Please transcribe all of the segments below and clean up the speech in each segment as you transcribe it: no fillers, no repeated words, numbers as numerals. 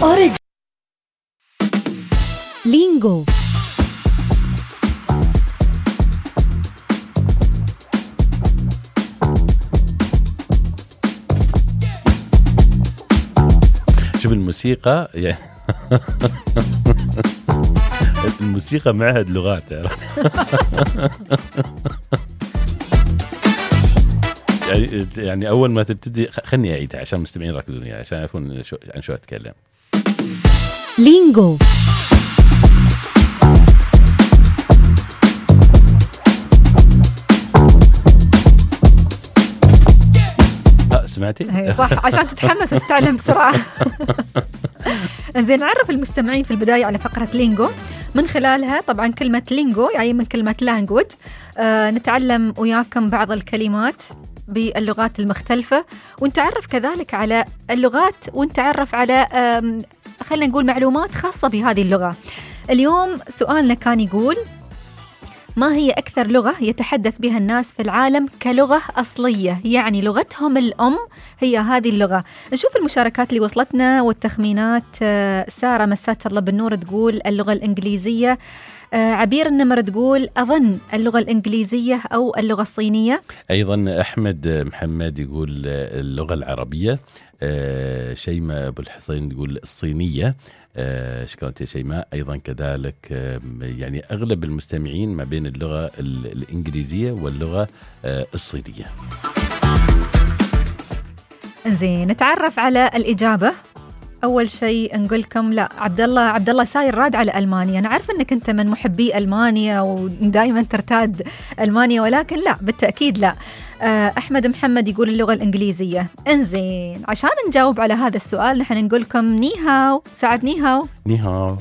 أوريجين لينجو. شوف الموسيقى يعني الموسيقى معهد لغات يعني أول ما تبتدي خلني أعيدها عشان المستمعين يركزون يعني عشان يعرفون عن شو أتكلم. لينجو. سمعتي؟ صح، عشان تتحمس وتتعلم بسرعة. إنزين، نعرف المستمعين في البداية على فقرة لينجو من خلالها. طبعا كلمة لينجو يعني من كلمة language. نتعلم وياكم بعض الكلمات باللغات المختلفة، ونتعرف كذلك على اللغات، ونتعرف على خلينا نقول معلومات خاصة بهذه اللغة. اليوم سؤالنا كان يقول: ما هي أكثر لغة يتحدث بها الناس في العالم كلغة أصلية، يعني لغتهم الأم هي هذه اللغة؟ نشوف المشاركات اللي وصلتنا والتخمينات. سارة مسات الله بالنور تقول اللغة الإنجليزية. عبير النمر تقول أظن اللغة الإنجليزية أو اللغة الصينية. أيضا أحمد محمد يقول اللغة العربية. شيماء أبو الحسين تقول الصينية. شكرا يا شيماء. أيضا كذلك يعني أغلب المستمعين ما بين اللغة الإنجليزية واللغة الصينية. إنزين، نتعرف على الإجابة. أول شيء نقول لكم لا، عبد الله ساير راد على ألمانيا. أنا عارفة أنك أنت من محبي ألمانيا ودائما ترتاد ألمانيا، ولكن لا، بالتأكيد لا. أحمد محمد يقول اللغة الإنجليزية. إنزين، عشان نجاوب على هذا السؤال نحن نقول لكم نيهاو. سعد نيهاو. نيهاو.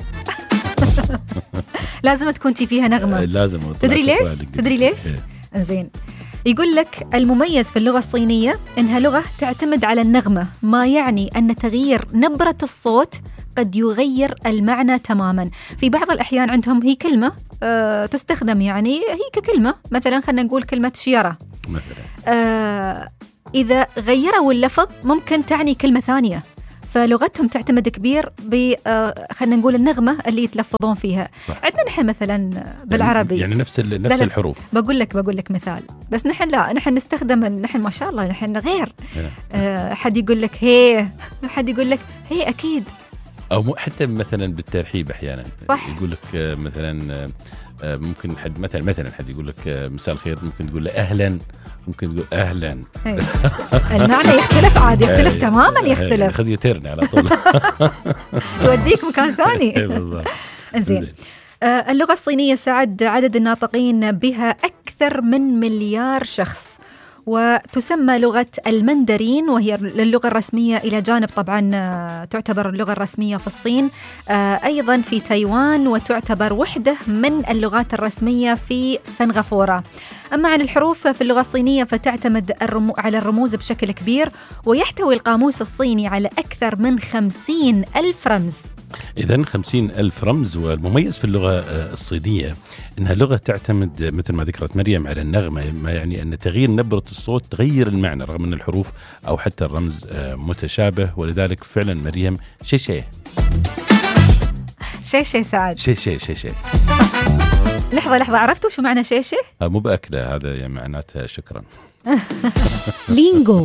لازم تكون فيها نغمة. لازم. تدري ليش؟ إنزين، يقول لك المميز في اللغة الصينية إنها لغة تعتمد على النغمة، ما يعني أن تغيير نبرة الصوت قد يغير المعنى تماما. في بعض الأحيان عندهم هي كلمة تستخدم، يعني هي ككلمة، مثلا خلينا نقول كلمة شيرة مثلا، إذا غيروا اللفظ ممكن تعني كلمة ثانية. فلغتهم تعتمد كبير خلينا نقول النغمة اللي يتلفظون فيها. عندنا نحن مثلا بالعربي يعني نفس الحروف. بقول لك مثال، بس نحن لا، نحن نستخدم، نحن ما شاء الله نحن غير. حد يقول لك هي، حد يقول لك هي أكيد، أو حتى مثلا بالترحيب أحيانا. صح. يقول لك مثلا ممكن حد مثلا حد يقول لك مساء الخير، ممكن تقول له أهلا، ممكن تقول أهلا. المعنى يختلف عادي، يختلف تماما، يختلف. خذ يترني على طول. يوديك مكان ثاني. إنزين، اللغة الصينية سعد عدد الناطقين بها أكثر من 1 مليار شخص، وتسمى لغة المندرين، وهي اللغة الرسمية إلى جانب طبعا تعتبر اللغة الرسمية في الصين، أيضا في تايوان، وتعتبر وحدة من اللغات الرسمية في سنغافورة. أما عن الحروف في اللغة الصينية فتعتمد على الرموز بشكل كبير، ويحتوي القاموس الصيني على أكثر من 50,000 رمز. إذن 50,000 رمز. والمميز في اللغة الصينية أنها لغة تعتمد مثل ما ذكرت مريم على النغمة، ما يعني أن تغيير نبرة الصوت تغير المعنى، رغم أن الحروف أو حتى الرمز متشابه. ولذلك فعلا مريم شيء سعد. شيء. لحظة، عرفتوا شو معنى شيء؟ مو بأكله، هذا يعني معناتها شكرا. لينجو.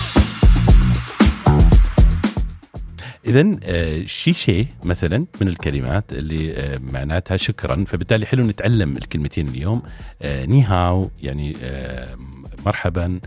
إذن شيء مثلا من الكلمات اللي معناتها شكرا، فبالتالي حلو نتعلم الكلمتين اليوم. نيهاو يعني مرحبا،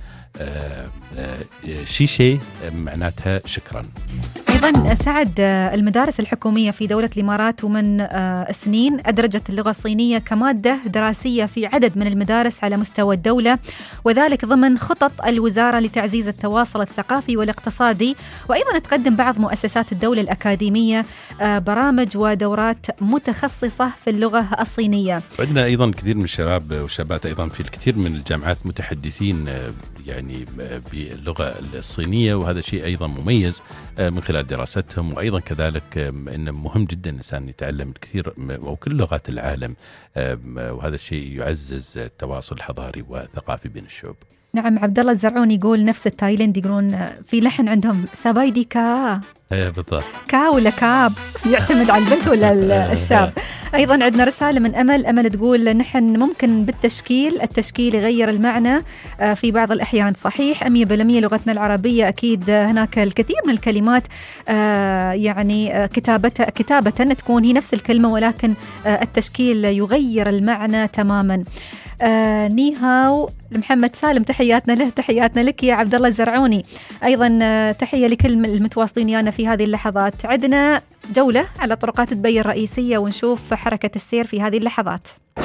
شيء معناتها شكرا. أيضا سعد، المدارس الحكومية في دولة الإمارات ومن سنين أدرجت اللغة الصينية كمادة دراسية في عدد من المدارس على مستوى الدولة، وذلك ضمن خطط الوزارة لتعزيز التواصل الثقافي والاقتصادي. وأيضا تقدم بعض مؤسسات الدولة الأكاديمية برامج ودورات متخصصة في اللغة الصينية. وعندنا أيضا كثير من الشباب والشابات أيضا في الكثير من الجامعات متحدثين يعني باللغة الصينية، وهذا شيء أيضا مميز من خلال دراستهم. وأيضا كذلك إنه مهم جدا الإنسان يتعلم الكثير وكل لغات العالم، وهذا الشيء يعزز التواصل الحضاري والثقافي بين الشعوب. نعم، عبد الله الزرعوني يقول نفس التايلند، يقولون في لحن عندهم سبايدي كا. بالضبط. كا ولا كاب، يعتمد على البنت ولا الشاب. أيضا عندنا رسالة من أمل تقول نحن ممكن بالتشكيل، التشكيل يغير المعنى في بعض الأحيان. صحيح 100% لغتنا العربية أكيد هناك الكثير من الكلمات يعني كتابة تكون هي نفس الكلمة، ولكن التشكيل يغير المعنى تماما. نيهاو محمد سالم، تحياتنا له، تحياتنا لك يا عبد الله الزرعوني. أيضا تحية لكل المتواصلين ويانا في هذه اللحظات. عندنا جولة على طرقات دبي الرئيسية ونشوف حركة السير في هذه اللحظات.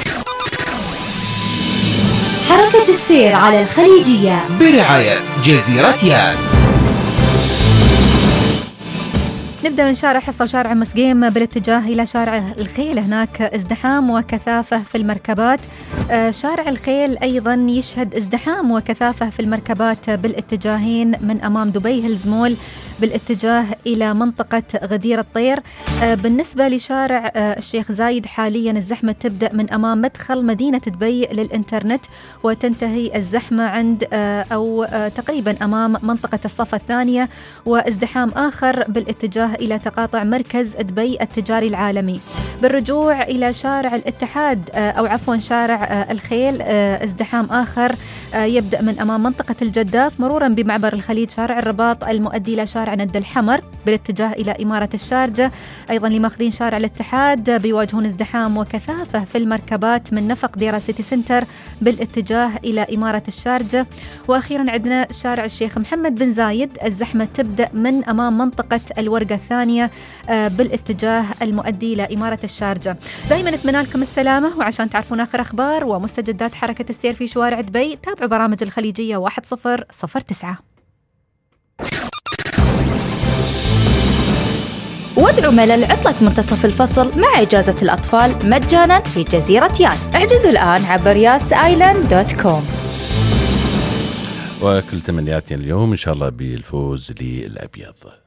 حركة السير على الخليجية برعاية جزيرة ياس. نبدأ من شارع حصة وشارع مسقيم بالاتجاه إلى شارع الخيل، هناك ازدحام وكثافة في المركبات. شارع الخيل أيضا يشهد ازدحام وكثافة في المركبات بالاتجاهين من أمام دبي هيلز مول بالاتجاه إلى منطقة غدير الطير. بالنسبة لشارع الشيخ زايد حاليا الزحمة تبدأ من أمام مدخل مدينة دبي للإنترنت، وتنتهي الزحمة عند أو تقريبا أمام منطقة الصف الثانية، وازدحام آخر بالاتجاه إلى تقاطع مركز دبي التجاري العالمي. بالرجوع إلى شارع الاتحاد أو عفوا شارع الخيل، ازدحام آخر يبدأ من أمام منطقة الجداف مرورا بمعبر الخليج، شارع الرباط المؤدي إلى شارع ند الحمر بالاتجاه إلى إمارة الشارجة. أيضا لماخذين شارع الاتحاد بيواجهون ازدحام وكثافة في المركبات من نفق ديرا سيتي سنتر بالاتجاه إلى إمارة الشارجة. وأخيرا عندنا شارع الشيخ محمد بن زايد، الزحمة تبدأ من أمام منطقة الورقة الثانية بالاتجاه المؤدي إلى إمارة الشارجة. دائما أتمنى لكم السلامة، وعشان تعرفون آخر أخبار ومستجدات حركة السير في شوارع دبي تابعوا برامج الخليجية 1009. وادعوا ملل عطلة منتصف الفصل مع إجازة الأطفال مجانا في جزيرة ياس. احجزوا الآن عبر yasisland.com. وكل تمنياتنا اليوم إن شاء الله بالفوز للأبيض.